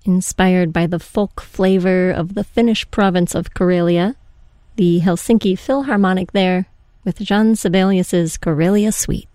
inspired by the folk flavor of the Finnish province of Karelia, the Helsinki Philharmonic there, with Jean Sibelius's Karelia Suite.